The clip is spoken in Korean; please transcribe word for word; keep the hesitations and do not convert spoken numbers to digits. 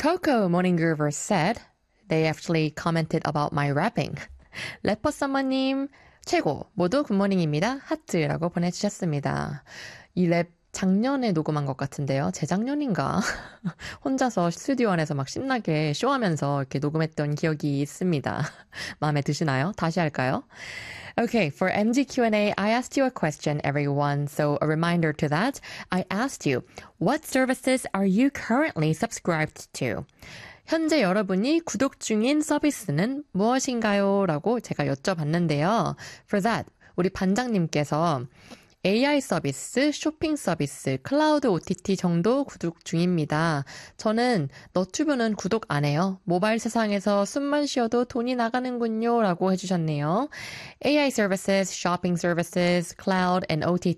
Coco Morning Groover said they actually commented about my rapping. 래퍼 썸머님 최고 모두 굿모닝입니다. 하트라고 보내주셨습니다. 이 랩 작년에 녹음한 것 같은데요. 재작년인가? 혼자서 스튜디오 안에서 막 신나게 쇼하면서 이렇게 녹음했던 기억이 있습니다. 마음에 드시나요? 다시 할까요? Okay, for M G Q and A, I asked you a question, everyone. So a reminder to that, I asked you, what services are you currently subscribed to? 현재 여러분이 구독 중인 서비스는 무엇인가요? 라고 제가 여쭤봤는데요. For that, 우리 반장님께서 에이아이 서비스, 쇼핑 서비스, 클라우드 오티티 정도 구독 중입니다. 저는 너튜브는 구독 안 해요. 모바일 세상에서 숨만 쉬어도 돈이 나가는군요. 라고 해주셨네요. 에이아이 services, shopping services, cloud and 오티티